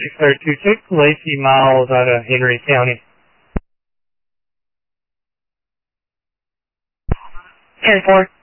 6026, Lacey Miles out of Henry County. 10-4.